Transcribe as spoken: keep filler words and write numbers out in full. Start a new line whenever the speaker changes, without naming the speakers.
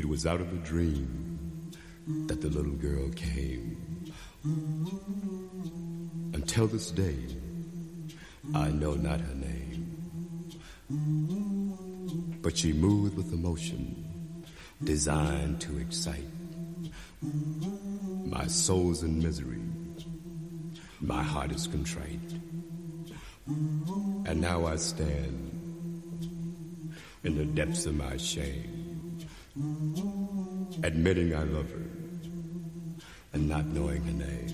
It was out of a dream that the little girl came. Until this day, I know not her name. But she moved with emotion designed to excite. My soul's in misery, my heart is contrite. And now I stand in the depths of my shame, admitting I love her and not knowing her name.